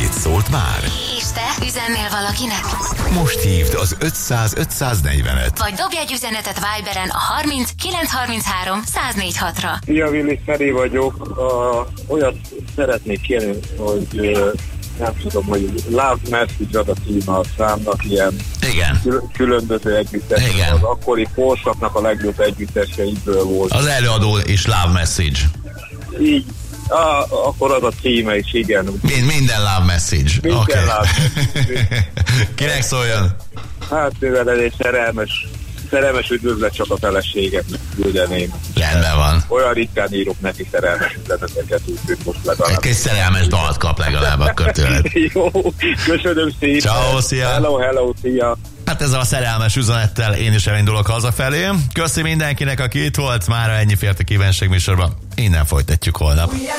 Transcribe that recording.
Valakit szólt már? És te üzennél valakinek? Most hívd az 500-540-et. Vagy dobj egy üzenetet Viberen a 30 933 104.6-ra. Szia, Willi, Feri vagyok. Olyat szeretnék kérni, hogy nem tudom, hogy Love Message ad a címe a számnak, ilyen Igen. Különböző együttes. Igen. Az akkori korszaknak a legjobb együtteseiből volt. Az előadó is Love Message. Így, akkor az a címe is, igen. Minden Love Message. Minden Okay. Love Message. Kinek szóljon? Hát mivel ez egy szerelmes üdvözlet csak a feleségemnek küldeném. Rendben van. Olyan ritkán írok neki szerelmes üzeneteket, úgyhogy most legalább. Egy szerelmes dalt kap legalább akkor tőled. Jó, köszönöm szépen. Ciao, szia. Hello, szia. Hát ezzel a szerelmes üzenettel én is elindulok hazafelé. Köszi mindenkinek, aki itt volt. Mára ennyi fért a Kívánság műsorban. Innen folytatjuk holnap.